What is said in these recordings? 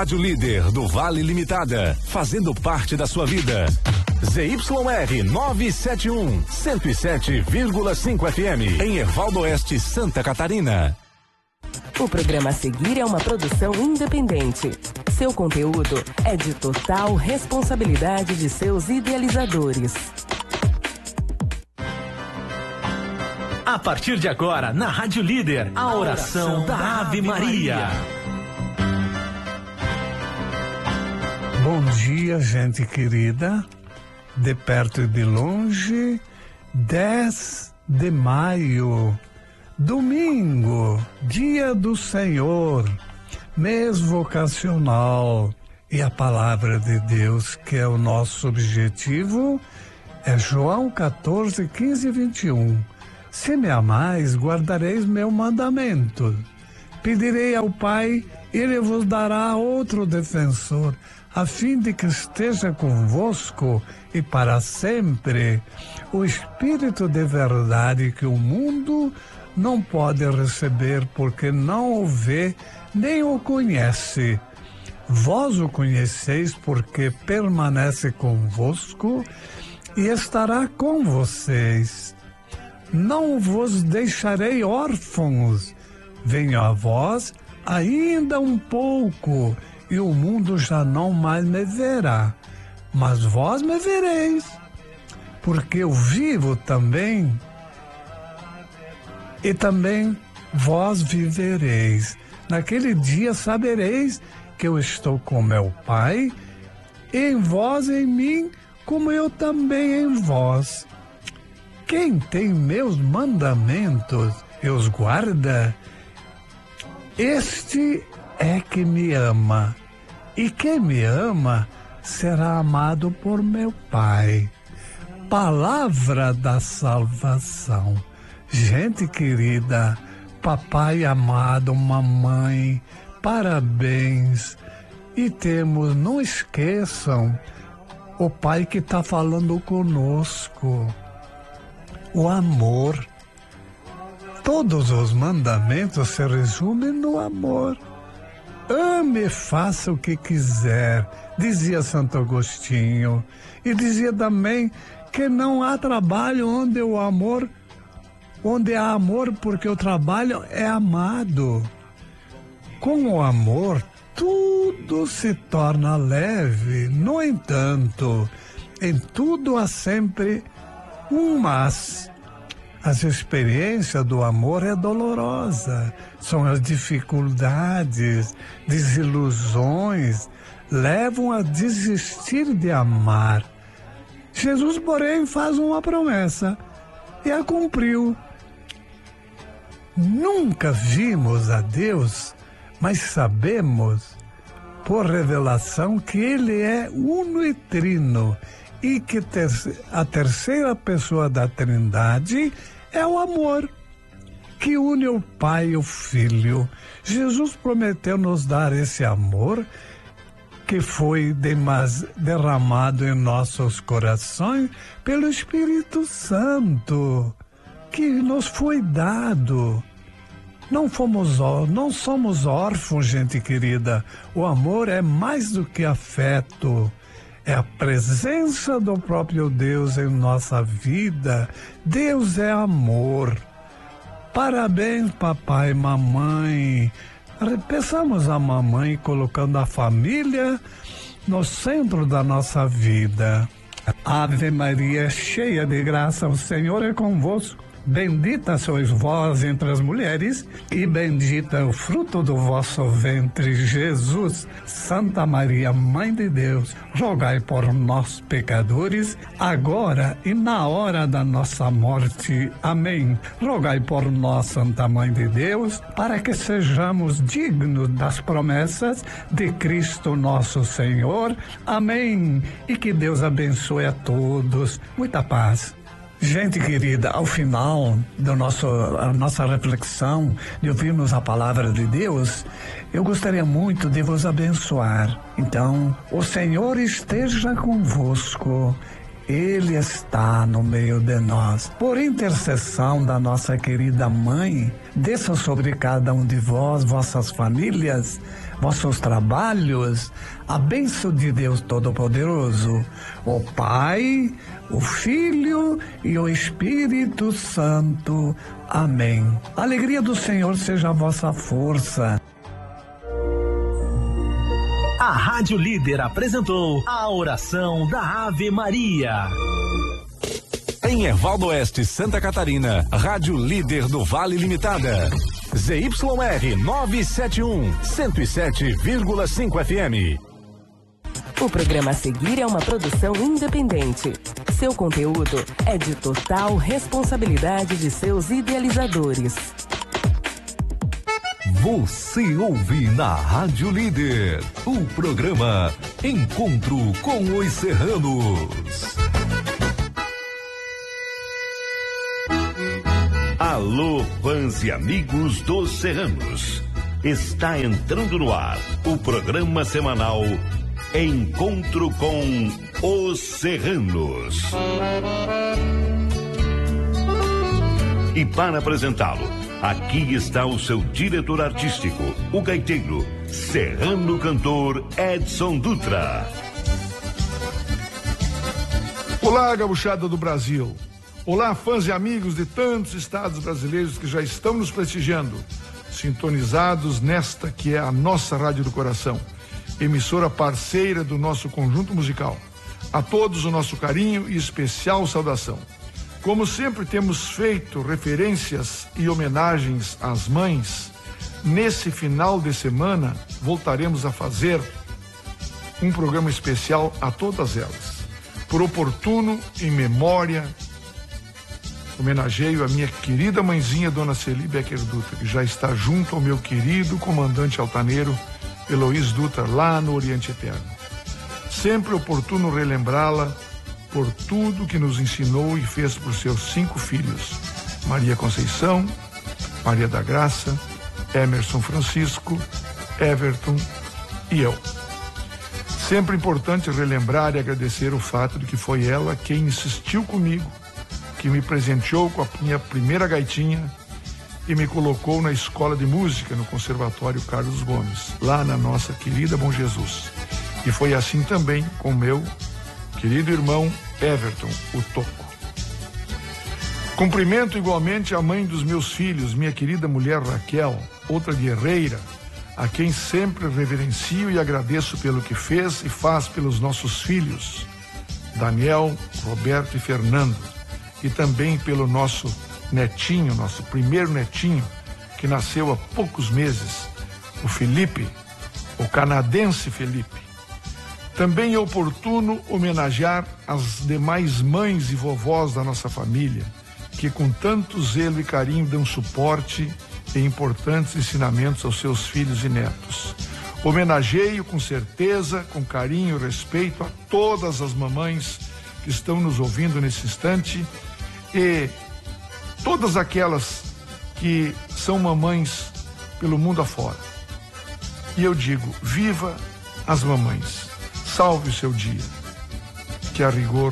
Rádio Líder do Vale Limitada, fazendo parte da sua vida. ZYR 971, 107,5 FM, em Ervaldo Oeste, Santa Catarina. O programa a seguir é uma produção independente. Seu conteúdo é de total responsabilidade de seus idealizadores. A partir de agora, na Rádio Líder, a oração da Ave Maria. Bom dia, gente querida, de perto e de longe, 10 de maio, domingo, dia do Senhor, mês vocacional, e a palavra de Deus, que é o nosso objetivo, é João 14, 15 e 21. Se me amais, guardareis meu mandamento. Pedirei ao Pai, ele vos dará outro defensor, a fim de que esteja convosco e para sempre, o Espírito de verdade que o mundo não pode receber, porque não o vê nem o conhece. Vós o conheceis, porque permanece convosco e estará com vocês. Não vos deixarei órfãos. Venho a vós ainda um pouco, e o mundo já não mais me verá, mas vós me vereis, porque eu vivo também, e também vós vivereis. Naquele dia sabereis que eu estou com meu Pai, em vós e em mim, como eu também em vós. Quem tem meus mandamentos e os guarda, este é que me ama. E quem me ama será amado por meu Pai. Palavra da salvação. Gente querida, papai amado, mamãe, parabéns. E temos, não esqueçam, o Pai que está falando conosco. O amor. Todos os mandamentos se resumem no amor. Ame e faça o que quiser, dizia Santo Agostinho. E dizia também que não há trabalho onde há amor, porque o trabalho é amado. Com o amor, tudo se torna leve. No entanto, em tudo há sempre um mas. As experiências do amor é dolorosa, são as dificuldades, desilusões, levam a desistir de amar. Jesus, porém, faz uma promessa e a cumpriu. Nunca vimos a Deus, mas sabemos, por revelação, que Ele é uno e trino, e que a terceira pessoa da Trindade é o amor, que une o Pai e o Filho. Jesus prometeu nos dar esse amor que foi derramado em nossos corações pelo Espírito Santo, que nos foi dado. Não somos órfãos, gente querida. O amor é mais do que afeto. É a presença do próprio Deus em nossa vida. Deus é amor. Parabéns, papai e mamãe. Peçamos a mamãe colocando a família no centro da nossa vida. Ave Maria, cheia de graça, o Senhor é convosco. Bendita sois vós entre as mulheres, e bendito é o fruto do vosso ventre, Jesus. Santa Maria, Mãe de Deus, rogai por nós, pecadores, agora e na hora da nossa morte. Amém. Rogai por nós, Santa Mãe de Deus, para que sejamos dignos das promessas de Cristo nosso Senhor. Amém. E que Deus abençoe a todos. Muita paz. Gente querida, ao final da nossa reflexão, de ouvirmos a palavra de Deus, eu gostaria muito de vos abençoar. Então, o Senhor esteja convosco, Ele está no meio de nós. Por intercessão da nossa querida mãe, desça sobre cada um de vós, vossas famílias, vossos trabalhos, a bênção de Deus Todo-Poderoso, o Pai, o Filho e o Espírito Santo. Amém. A alegria do Senhor seja a vossa força. A Rádio Líder apresentou a oração da Ave Maria. Em Ervaldo Oeste, Santa Catarina, Rádio Líder do Vale Limitada. ZYR 971, 107,5 FM. O programa a seguir é uma produção independente. Seu conteúdo é de total responsabilidade de seus idealizadores. Você ouve na Rádio Líder o programa Encontro com os Serranos. Alô, fãs e amigos dos Serranos. Está entrando no ar o programa semanal Encontro com os Serranos. E para apresentá-lo, aqui está o seu diretor artístico, o gaiteiro, serrano cantor Edson Dutra. Olá, gauchada do Brasil. Olá, fãs e amigos de tantos estados brasileiros que já estão nos prestigiando, sintonizados nesta que é a nossa Rádio do Coração, emissora parceira do nosso conjunto musical. A todos o nosso carinho e especial saudação. Como sempre temos feito referências e homenagens às mães, nesse final de semana voltaremos a fazer um programa especial a todas elas. Por oportuno, em memória, homenageio a minha querida mãezinha, Dona Celi Becker Dutra, que já está junto ao meu querido comandante altaneiro, Eloís Dutra, lá no Oriente Eterno. Sempre oportuno relembrá-la por tudo que nos ensinou e fez por seus 5 filhos, Maria Conceição, Maria da Graça, Emerson Francisco, Everton e eu. Sempre importante relembrar e agradecer o fato de que foi ela quem insistiu comigo, que me presenteou com a minha primeira gaitinha e me colocou na escola de música no Conservatório Carlos Gomes, lá na nossa querida Bom Jesus. E foi assim também com meu querido irmão Everton, o Toco. Cumprimento igualmente a mãe dos meus filhos, minha querida mulher Raquel, outra guerreira, a quem sempre reverencio e agradeço pelo que fez e faz pelos nossos filhos, Daniel, Roberto e Fernando, e também pelo nosso netinho, nosso primeiro netinho, que nasceu há poucos meses, o Felipe, o canadense Felipe. Também é oportuno homenagear as demais mães e vovós da nossa família, que com tanto zelo e carinho dão suporte e importantes ensinamentos aos seus filhos e netos. Homenageio com certeza, com carinho e respeito a todas as mamães que estão nos ouvindo nesse instante e todas aquelas que são mamães pelo mundo afora. E eu digo, viva as mamães. Salve o seu dia, que a rigor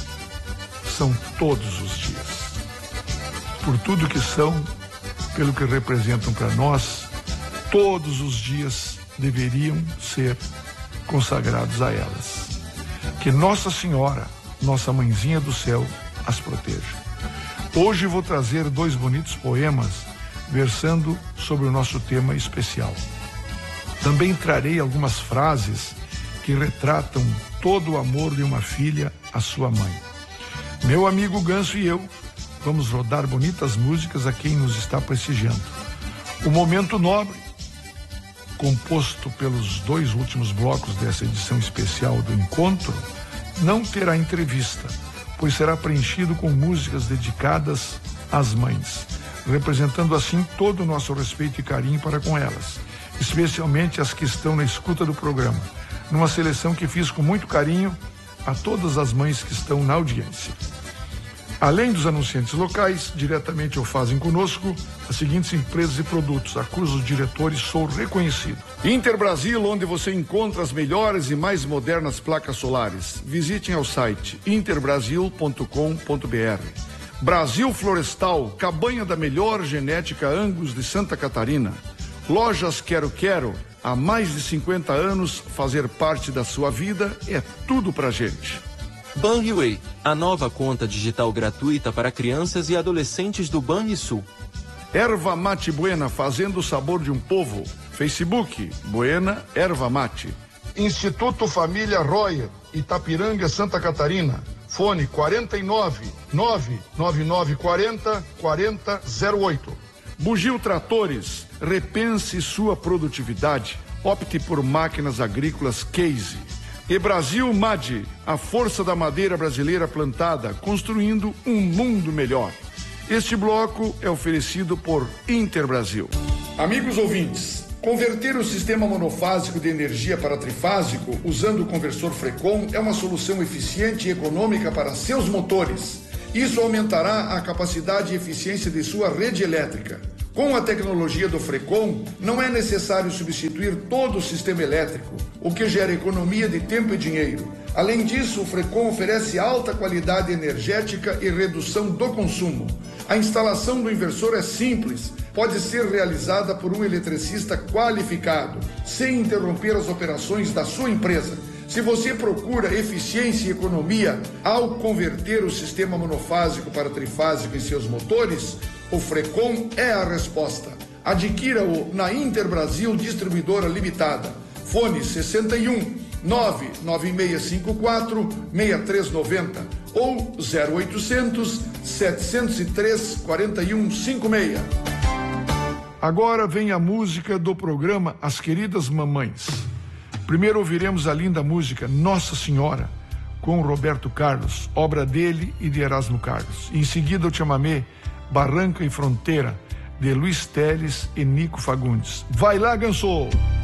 são todos os dias. Por tudo que são, pelo que representam para nós, todos os dias deveriam ser consagrados a elas. Que Nossa Senhora, nossa mãezinha do céu, as proteja. Hoje vou trazer 2 bonitos poemas versando sobre o nosso tema especial. Também trarei algumas frases que retratam todo o amor de uma filha à sua mãe. Meu amigo Ganso e eu vamos rodar bonitas músicas a quem nos está prestigiando. O Momento Nobre, composto pelos 2 últimos blocos dessa edição especial do Encontro, não terá entrevista, pois será preenchido com músicas dedicadas às mães, representando assim todo o nosso respeito e carinho para com elas, especialmente as que estão na escuta do programa, numa seleção que fiz com muito carinho a todas as mães que estão na audiência. Além dos anunciantes locais, diretamente ou fazem conosco as seguintes empresas e produtos, a cujos diretores sou reconhecido. Interbrasil, onde você encontra as melhores e mais modernas placas solares. Visitem ao site interbrasil.com.br. Brasil Florestal, cabanha da melhor genética Angus de Santa Catarina. Lojas Quero Quero, há mais de 50 anos, fazer parte da sua vida é tudo pra gente. Banriway, a nova conta digital gratuita para crianças e adolescentes do Banrisul. Erva Mate Buena, fazendo o sabor de um povo. Facebook, Buena Erva Mate. Instituto Família Royer, Itapiranga, Santa Catarina. Fone 49 99940 4008. Bugio Tratores, repense sua produtividade. Opte por máquinas agrícolas Case. E Brasil MAD, a força da madeira brasileira plantada, construindo um mundo melhor. Este bloco é oferecido por Interbrasil. Amigos ouvintes, converter o sistema monofásico de energia para trifásico usando o conversor Frecon é uma solução eficiente e econômica para seus motores. Isso aumentará a capacidade e eficiência de sua rede elétrica. Com a tecnologia do Frecon, não é necessário substituir todo o sistema elétrico, o que gera economia de tempo e dinheiro. Além disso, o Frecon oferece alta qualidade energética e redução do consumo. A instalação do inversor é simples, pode ser realizada por um eletricista qualificado, sem interromper as operações da sua empresa. Se você procura eficiência e economia ao converter o sistema monofásico para trifásico em seus motores, o Frecon é a resposta. Adquira-o na Interbrasil Distribuidora Limitada. Fone 61 99654 6390 ou 0800 703 4156. Agora vem a música do programa As Queridas Mamães. Primeiro ouviremos a linda música Nossa Senhora, com Roberto Carlos, obra dele e de Erasmo Carlos. Em seguida o chamamé Barranca e Fronteira, de Luiz Teles e Nico Fagundes. Vai lá, Ganso!